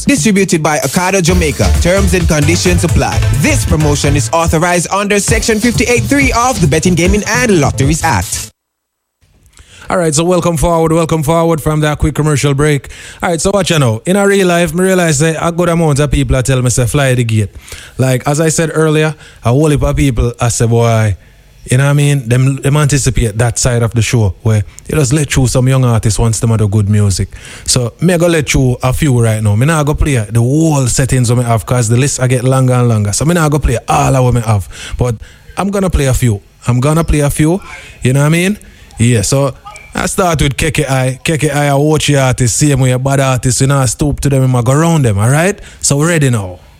Distributed by Ocado Jamaica. Terms and conditions apply. This promotion is authorized under Section 58.3 of the Betting, Gaming and Lotteries Act. All right, so welcome forward from that quick commercial break. All right, so watch you know. In a real life, I realize that a good amount of people are telling me to fly the gate. Like, as I said earlier, a whole heap of people, I say, boy, you know what I mean? Them anticipate that side of the show where you just let through some young artists once them have good music. So me go let through a few right now. Me not go play the whole settings that I have because the list I get longer and longer. So me not go play all of what I have. But I'm gonna play a few. You know what I mean? Yeah, so I start with KKI. KKI, I watch your artists, same way a bad artist, you know, I stoop to them and I go around them, alright? So we're ready now.